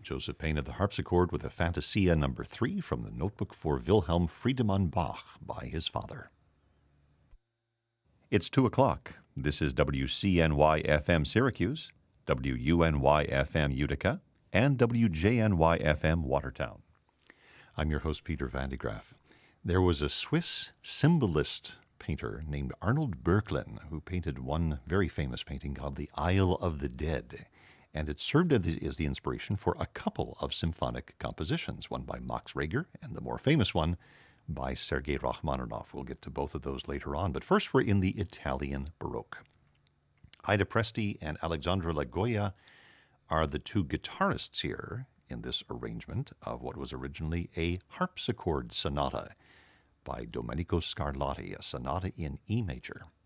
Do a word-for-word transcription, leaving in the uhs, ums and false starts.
Joseph Payne at the harpsichord with a Fantasia number three from the notebook for Wilhelm Friedemann Bach by his father. It's two o'clock. This is W C N Y F M Syracuse, W U N Y F M Utica, and W J N Y F M Watertown. I'm your host, Peter Van de Graaff. There was a Swiss symbolist painter named Arnold Böcklin who painted one very famous painting called The Isle of the Dead, and it served as the, as the inspiration for a couple of symphonic compositions, one by Max Reger and the more famous one by Sergei Rachmaninoff. We'll get to both of those later on, but first we're in the Italian Baroque. Ida Presti and Alexandra Lagoya are the two guitarists here in this arrangement of what was originally a harpsichord sonata by Domenico Scarlatti, a sonata in E major.